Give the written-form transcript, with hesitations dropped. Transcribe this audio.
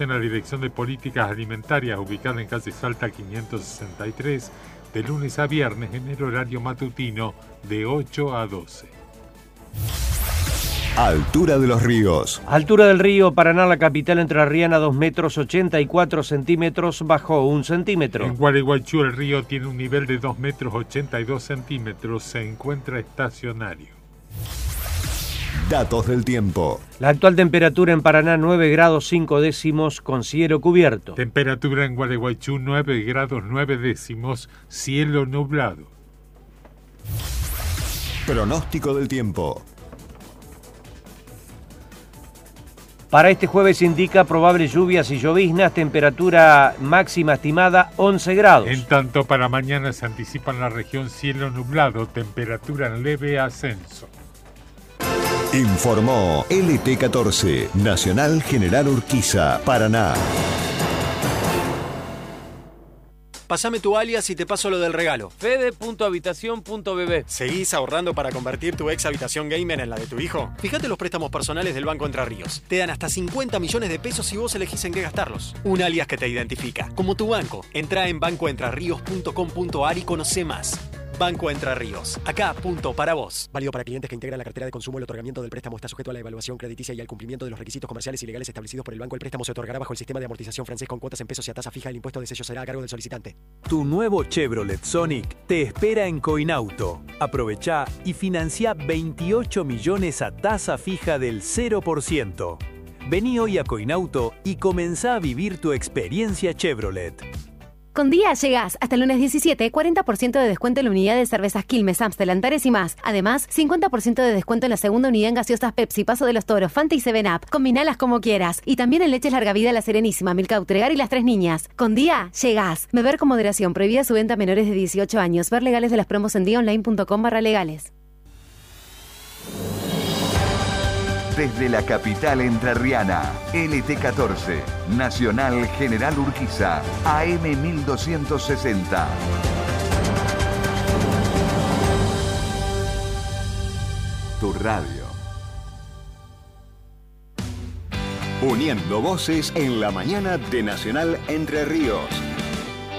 En la Dirección de Políticas Alimentarias, ubicada en calle Salta 563, de lunes a viernes en el horario matutino de 8 a 12. Altura de los ríos. Altura del río Paraná, la capital entrerriana, 2 metros 84 centímetros, bajó 1 centímetro. En Gualeguaychú el río tiene un nivel de 2 metros 82 centímetros, se encuentra estacionario. Datos del tiempo. La actual temperatura en Paraná, 9 grados 5 décimos, con cielo cubierto. Temperatura en Gualeguaychú, 9 grados 9 décimos, cielo nublado. Pronóstico del tiempo. Para este jueves indica probables lluvias y lloviznas, temperatura máxima estimada 11 grados. En tanto, para mañana se anticipa en la región cielo nublado, temperatura en leve ascenso. Informó LT14, Nacional General Urquiza, Paraná. Pásame tu alias y te paso lo del regalo. Fede.habitación.bb. ¿Seguís ahorrando para convertir tu ex habitación gamer en la de tu hijo? Fíjate los préstamos personales del Banco Entre Ríos. Te dan hasta 50 millones de pesos si vos elegís en qué gastarlos. Un alias que te identifica, como tu banco. Entrá en bancoentrarrios.com.ar y conocé más. Banco Entre Ríos. Acá, punto para vos. Válido para clientes que integran la cartera de consumo. El otorgamiento del préstamo está sujeto a la evaluación crediticia y al cumplimiento de los requisitos comerciales y legales establecidos por el banco. El préstamo se otorgará bajo el sistema de amortización francés con cuotas en pesos y a tasa fija. El impuesto de sello será a cargo del solicitante. Tu nuevo Chevrolet Sonic te espera en Coinauto. Aprovechá y financia 28 millones a tasa fija del 0%. Vení hoy a Coinauto y comenzá a vivir tu experiencia Chevrolet. Con Día llegás hasta el lunes 17, 40% de descuento en la unidad de cervezas Quilmes, Amstel, Antares y más. Además, 50% de descuento en la segunda unidad en gaseosas Pepsi, Paso de los Toros, Fanta y 7up. Combinalas como quieras. Y también en leches Larga Vida, La Serenísima, Milka Utregar y Las Tres Niñas. Con Día llegás. Beber con moderación. Prohibida su venta a menores de 18 años. Ver legales de las promos en diaonline.com/legales. Desde la capital entrerriana, LT14, Nacional General Urquiza, AM 1260. Tu radio. Uniendo voces en la mañana de Nacional Entre Ríos.